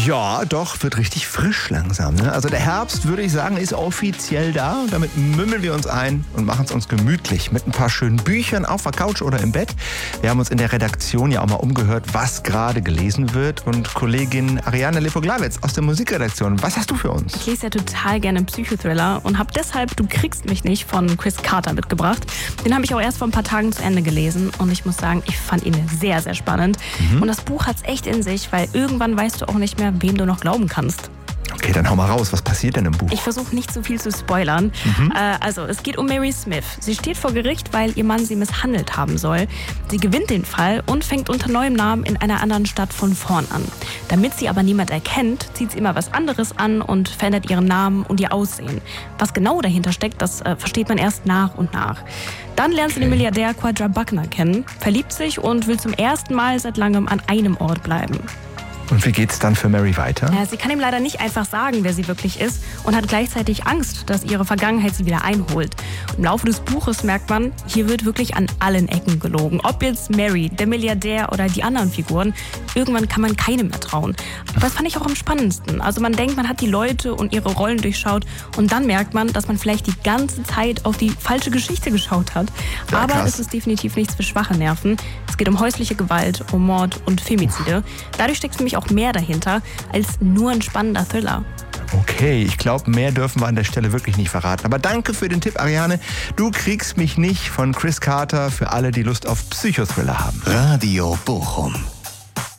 Ja, doch, wird richtig frisch langsam. Ne? Also der Herbst, würde ich sagen, ist offiziell da. Damit mümmeln wir uns ein und machen es uns gemütlich mit ein paar schönen Büchern auf der Couch oder im Bett. Wir haben uns in der Redaktion ja auch mal umgehört, was gerade gelesen wird. Und Kollegin Ariane Lepoglawitz aus der Musikredaktion, was hast du für uns? Ich lese ja total gerne Psychothriller und habe deshalb Du kriegst mich nicht von Chris Carter mitgebracht. Den habe ich auch erst vor ein paar Tagen zu Ende gelesen und ich muss sagen, ich fand ihn sehr, sehr spannend. Und das Buch hat es echt in sich, weil irgendwann weißt du auch nicht mehr, wem du noch glauben kannst. Okay, dann hau mal raus. Was passiert denn im Buch? Ich versuche nicht so viel zu spoilern. Also, es geht um Mary Smith. Sie steht vor Gericht, weil ihr Mann sie misshandelt haben soll. Sie gewinnt den Fall und fängt unter neuem Namen in einer anderen Stadt von vorn an. Damit sie aber niemand erkennt, zieht sie immer was anderes an und verändert ihren Namen und ihr Aussehen. Was genau dahinter steckt, das versteht man erst nach und nach. Dann lernt sie den Milliardär Quadra Buckner kennen, verliebt sich und will zum ersten Mal seit langem an einem Ort bleiben. Und wie geht's dann für Mary weiter? Ja, sie kann ihm leider nicht einfach sagen, wer sie wirklich ist und hat gleichzeitig Angst, dass ihre Vergangenheit sie wieder einholt. Im Laufe des Buches merkt man, hier wird wirklich an allen Ecken gelogen. Ob jetzt Mary, der Milliardär oder die anderen Figuren, irgendwann kann man keinem mehr trauen. Aber das fand ich auch am spannendsten. Also man denkt, man hat die Leute und ihre Rollen durchschaut und dann merkt man, dass man vielleicht die ganze Zeit auf die falsche Geschichte geschaut hat. Ja, aber krass. es ist definitiv nichts für schwache Nerven. Es geht um häusliche Gewalt, um Mord und Femizide. Dadurch steckt für mich auch mehr dahinter als nur ein spannender Thriller. Okay, ich glaube, mehr dürfen wir an der Stelle wirklich nicht verraten. Aber danke für den Tipp, Ariane. Du kriegst mich nicht von Chris Carter für alle, die Lust auf Psychothriller haben. Radio Bochum.